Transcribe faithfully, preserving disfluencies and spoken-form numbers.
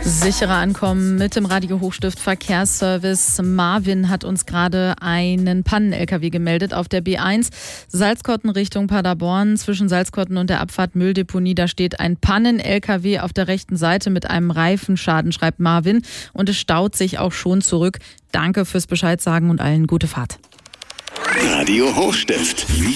Sichere Ankommen mit dem Radio Hochstift Verkehrsservice. Marvin hat uns gerade einen Pannen-L K W gemeldet auf der B eins. Salzkotten Richtung Paderborn. Zwischen Salzkotten und der Abfahrt Mülldeponie, da steht ein Pannen-L K W auf der rechten Seite mit einem Reifenschaden, schreibt Marvin. Und es staut sich auch schon zurück. Danke fürs Bescheid sagen und allen gute Fahrt. Radio Hochstift.